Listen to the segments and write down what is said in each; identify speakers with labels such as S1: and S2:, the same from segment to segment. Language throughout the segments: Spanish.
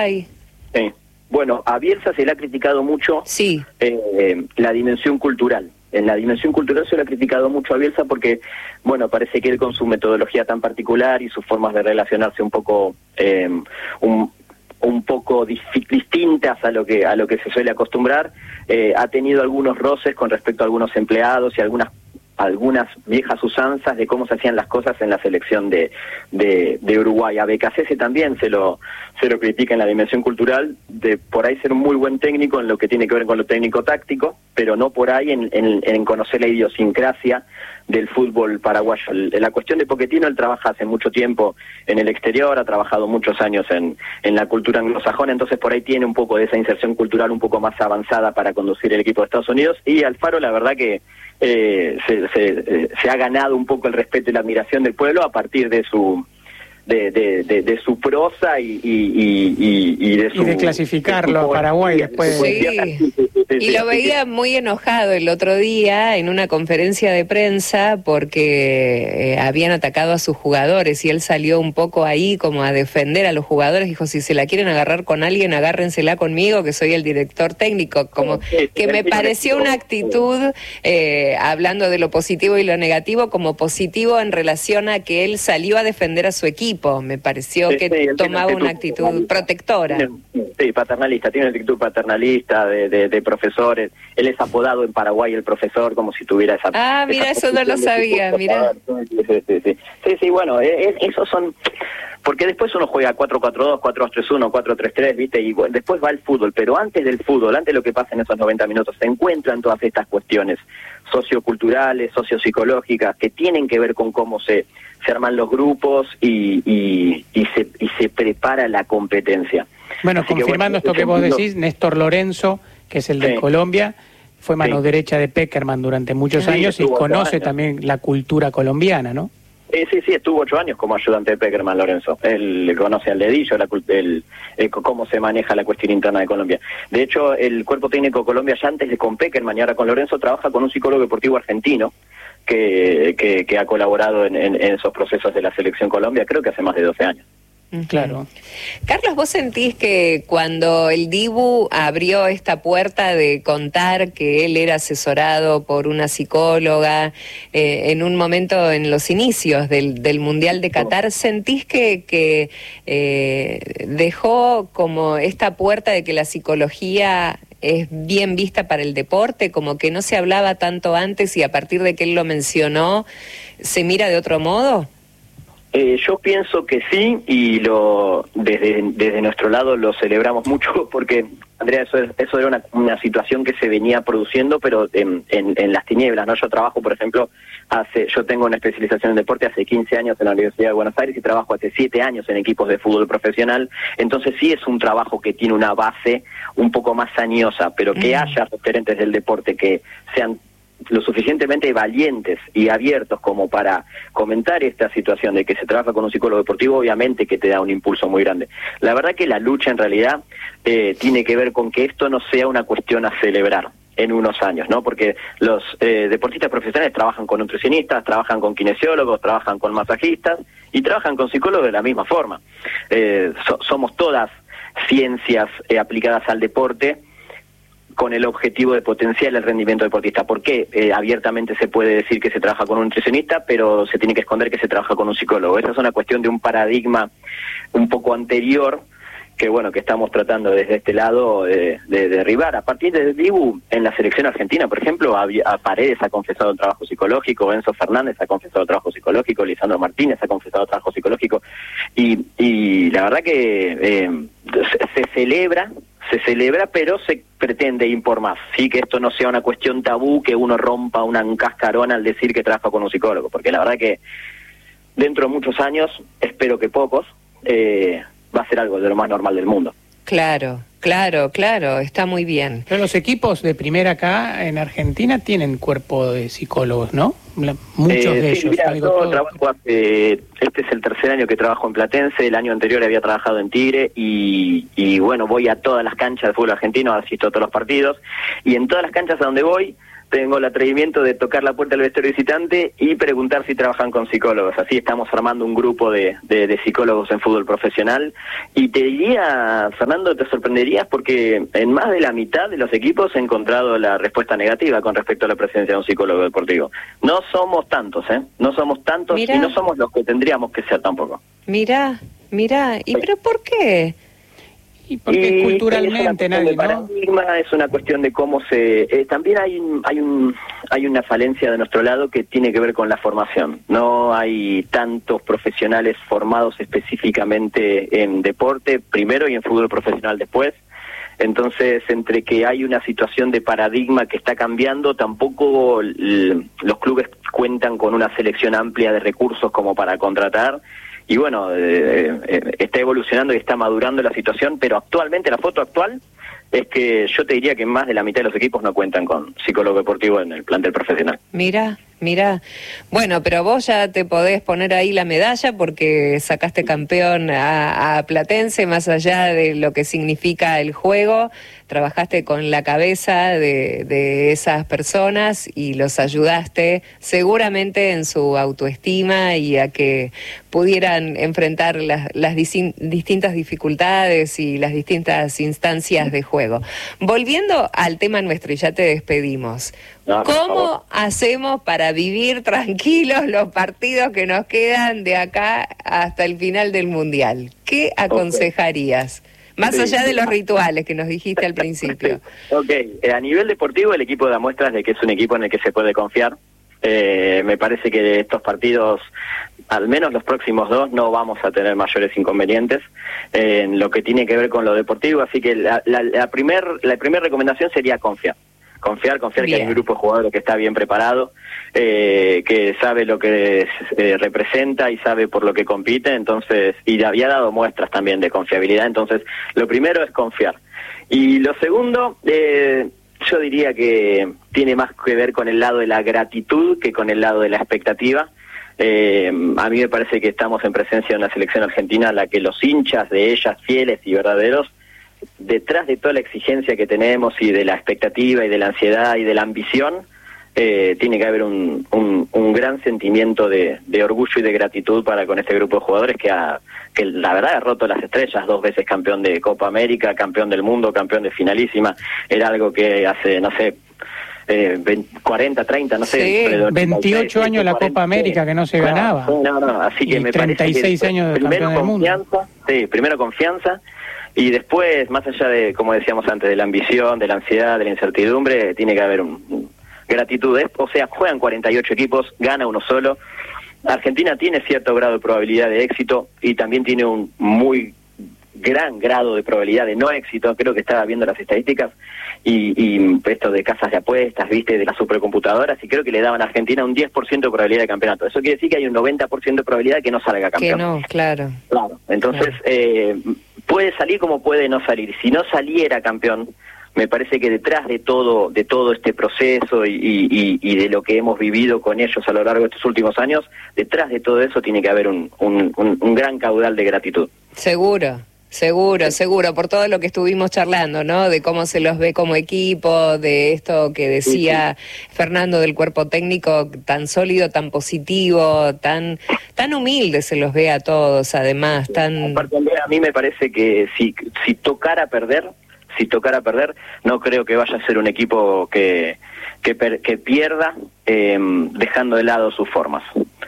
S1: Uruguay.
S2: Sí. Bueno, a Bielsa se le ha criticado mucho
S1: Sí.
S2: La dimensión cultural. En la dimensión cultural se le ha criticado mucho a Bielsa porque, bueno, parece que él con su metodología tan particular y sus formas de relacionarse un poco distintas a lo que se suele acostumbrar, ha tenido algunos roces con respecto a algunos empleados y algunas viejas usanzas de cómo se hacían las cosas en la selección de Uruguay. A Becasese también se lo critica en la dimensión cultural, de por ahí ser un muy buen técnico en lo que tiene que ver con lo técnico-táctico, pero no por ahí en conocer la idiosincrasia del fútbol paraguayo. La cuestión de Pochettino, él trabaja hace mucho tiempo en el exterior, ha trabajado muchos años en la cultura anglosajona, entonces por ahí tiene un poco de esa inserción cultural un poco más avanzada para conducir el equipo de Estados Unidos, y Alfaro la verdad que se ha ganado un poco el respeto y la admiración del pueblo a partir de su prosa y
S3: de clasificarlo a Paraguay después.
S1: Sí. Y lo veía muy enojado el otro día en una conferencia de prensa porque habían atacado a sus jugadores y él salió un poco ahí como a defender a los jugadores. Dijo, si se la quieren agarrar con alguien, agárrensela conmigo, que soy el director técnico. Como que me pareció una actitud, hablando de lo positivo y lo negativo, como positivo en relación a que él salió a defender a su equipo. Me pareció que tomaba una actitud protectora.
S2: Sí, paternalista, tiene una actitud paternalista de profesores. Él es apodado en Paraguay el profesor, como si tuviera esa...
S1: Ah, mira, eso no lo sabía, mira.
S2: Sí, bueno, esos son... Porque después uno juega 4-4-2, 4-2-3-1, 4-3-3, ¿viste? Y después va el fútbol, pero antes del fútbol, antes de lo que pasa en esos 90 minutos, se encuentran todas estas cuestiones socioculturales, sociopsicológicas, que tienen que ver con cómo se arman los grupos y se prepara la competencia.
S3: Bueno, así confirmando esto que vos decís, Néstor Lorenzo, que es el de Colombia, fue mano derecha de Pekerman durante muchos años y conoce también la cultura colombiana, ¿no?
S2: Sí, estuvo 8 años como ayudante de Pekerman, Lorenzo. Él conoce al dedillo cómo se maneja la cuestión interna de Colombia. De hecho, el cuerpo técnico de Colombia, ya antes de con Pekerman y ahora con Lorenzo, trabaja con un psicólogo deportivo argentino que ha colaborado en esos procesos de la selección Colombia, creo que hace más de 12 años.
S3: Claro.
S1: Carlos, ¿vos sentís que cuando el Dibu abrió esta puerta de contar que él era asesorado por una psicóloga en un momento en los inicios del Mundial de Qatar, sentís que dejó como esta puerta de que la psicología es bien vista para el deporte, como que no se hablaba tanto antes y a partir de que él lo mencionó, se mira de otro modo?
S2: Yo pienso que sí, y desde nuestro lado lo celebramos mucho, porque, Andrea, eso era una situación que se venía produciendo, pero en las tinieblas, ¿no? Yo trabajo, por ejemplo, yo tengo una especialización en deporte hace 15 años en la Universidad de Buenos Aires y trabajo hace 7 años en equipos de fútbol profesional, entonces sí es un trabajo que tiene una base un poco más añosa, pero que haya referentes del deporte que sean lo suficientemente valientes y abiertos como para comentar esta situación de que se trabaja con un psicólogo deportivo, obviamente que te da un impulso muy grande. La verdad que la lucha en realidad tiene que ver con que esto no sea una cuestión a celebrar en unos años, ¿no? Porque los deportistas profesionales trabajan con nutricionistas, trabajan con kinesiólogos, trabajan con masajistas y trabajan con psicólogos de la misma forma. Somos todas ciencias aplicadas al deporte, con el objetivo de potenciar el rendimiento deportista. ¿Por qué? Abiertamente se puede decir que se trabaja con un nutricionista, pero se tiene que esconder que se trabaja con un psicólogo. Esa es una cuestión de un paradigma un poco anterior que estamos tratando desde este lado de derribar. A partir de Dibu, en la selección argentina, por ejemplo, Paredes ha confesado el trabajo psicológico, Enzo Fernández ha confesado el trabajo psicológico, Lisandro Martínez ha confesado el trabajo psicológico, y la verdad que se celebra, pero se pretende ir por más, sí, que esto no sea una cuestión tabú, que uno rompa un cascarón al decir que trabaja con un psicólogo, porque la verdad que dentro de muchos años, espero que pocos, va a ser algo de lo más normal del mundo.
S1: Claro, está muy bien.
S3: Pero los equipos de primera acá en Argentina tienen cuerpo de psicólogos, ¿no? Muchos de ellos.
S2: Mira, yo trabajo este es el 3er año que trabajo en Platense, el año anterior había trabajado en Tigre y voy a todas las canchas de fútbol argentino, asisto a todos los partidos, y en todas las canchas a donde voy tengo el atrevimiento de tocar la puerta del vestuario visitante y preguntar si trabajan con psicólogos. Así estamos armando un grupo de psicólogos en fútbol profesional. Y te diría, Fernando, te sorprenderías porque en más de la mitad de los equipos he encontrado la respuesta negativa con respecto a la presencia de un psicólogo deportivo. No somos tantos, No somos tantos. Mirá. Y no somos los que tendríamos que ser tampoco.
S1: Mirá, ¿y pero por qué?
S3: Y porque culturalmente nadie, ¿no?
S2: Paradigma, es una cuestión de cómo se... también hay una falencia de nuestro lado que tiene que ver con la formación. No hay tantos profesionales formados específicamente en deporte, primero, y en fútbol profesional después. Entonces, entre que hay una situación de paradigma que está cambiando, tampoco los clubes cuentan con una selección amplia de recursos como para contratar. Y bueno, está evolucionando y está madurando la situación, pero actualmente, la foto actual es que yo te diría que más de la mitad de los equipos no cuentan con psicólogo deportivo en el plantel profesional.
S1: Mira. Bueno, pero vos ya te podés poner ahí la medalla porque sacaste campeón a Platense, más allá de lo que significa el juego, trabajaste con la cabeza de esas personas y los ayudaste seguramente en su autoestima y a que pudieran enfrentar las distintas dificultades y las distintas instancias de juego. Volviendo al tema nuestro, y ya te despedimos. ¿Cómo hacemos para vivir tranquilos los partidos que nos quedan de acá hasta el final del Mundial? ¿Qué aconsejarías? Más allá de los rituales que nos dijiste al principio.
S2: A nivel deportivo el equipo da muestras de que es un equipo en el que se puede confiar. Me parece que estos partidos, al menos los próximos 2, no vamos a tener mayores inconvenientes en lo que tiene que ver con lo deportivo, así que la primer recomendación sería confiar que hay un grupo de jugadores que está bien preparado, que sabe lo que representa y sabe por lo que compite, entonces, y había dado muestras también de confiabilidad. Entonces lo primero es confiar, y lo segundo, yo diría que tiene más que ver con el lado de la gratitud que con el lado de la expectativa. A mí me parece que estamos en presencia de una selección argentina a la que los hinchas de ellas, fieles y verdaderos, detrás de toda la exigencia que tenemos y de la expectativa y de la ansiedad y de la ambición, tiene que haber un gran sentimiento de orgullo y de gratitud para con este grupo de jugadores que la verdad ha roto las estrellas, 2 veces campeón de Copa América, campeón del mundo, campeón de finalísima. Era algo que hace, no sé, 40, 30, no sé.
S3: Sí, 28 años la Copa América que no se ganaba.
S2: No, así que me
S3: 36
S2: parece que
S3: años de campeón del mundo.
S2: Primero confianza. Y después, más allá de, como decíamos antes, de la ambición, de la ansiedad, de la incertidumbre, tiene que haber gratitud. O sea, juegan 48 equipos, gana uno solo. Argentina tiene cierto grado de probabilidad de éxito y también tiene un muy gran grado de probabilidad de no éxito. Creo que estaba viendo las estadísticas y esto de casas de apuestas, viste, de las supercomputadoras, y creo que le daban a Argentina un 10% de probabilidad de campeonato. Eso quiere decir que hay un 90% de probabilidad de que no salga campeón.
S1: Que no, claro.
S2: Entonces, puede salir como puede no salir. Si no saliera campeón, me parece que detrás de todo este proceso y de lo que hemos vivido con ellos a lo largo de estos últimos años, detrás de todo eso tiene que haber un gran caudal de gratitud. Seguro, por todo lo que estuvimos charlando, ¿no? De cómo se los ve como equipo, de esto que decía Fernando del cuerpo técnico, tan sólido, tan positivo, tan humilde se los ve a todos, además, tan... Aparte, Andrea, a mí me parece que si tocara perder, no creo que vaya a ser un equipo que pierda dejando de lado sus formas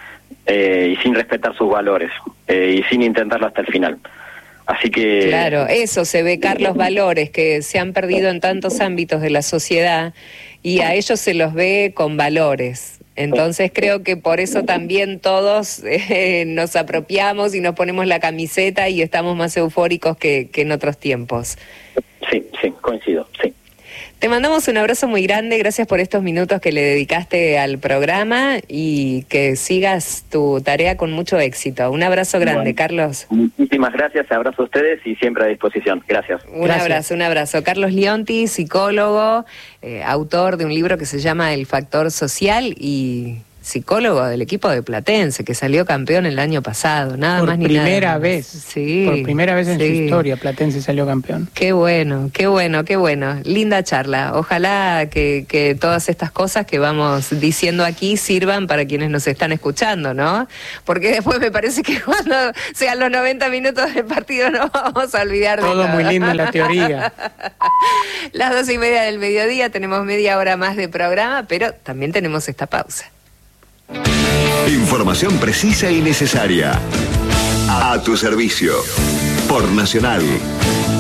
S2: y sin respetar sus valores y sin intentarlo hasta el final. Así que... Claro, eso se ve, Carlos, valores que se han perdido en tantos ámbitos de la sociedad y a ellos se los ve con valores. Entonces creo que por eso también todos nos apropiamos y nos ponemos la camiseta y estamos más eufóricos que en otros tiempos. Sí, coincido, sí. Te mandamos un abrazo muy grande, gracias por estos minutos que le dedicaste al programa y que sigas tu tarea con mucho éxito. Un abrazo grande, Carlos. Muchísimas gracias, abrazo a ustedes y siempre a disposición. Gracias. Un abrazo. Carlos Lionti, psicólogo, autor de un libro que se llama El Factor Social y
S1: psicólogo del equipo de Platense, que salió campeón el año pasado, nada más ni nada.
S3: Por primera vez.
S1: Sí.
S3: Por primera vez en su historia Platense salió campeón.
S1: Qué bueno, qué bueno, qué bueno. Linda charla. Ojalá que todas estas cosas que vamos diciendo aquí sirvan para quienes nos están escuchando, ¿no? Porque después me parece que cuando sean los 90 minutos del partido no vamos a olvidar de todo.
S3: Muy lindo en la teoría.
S1: Las 2:30 del mediodía, tenemos media hora más de programa, pero también tenemos esta pausa.
S4: Información precisa y necesaria. A tu servicio. Por Nacional.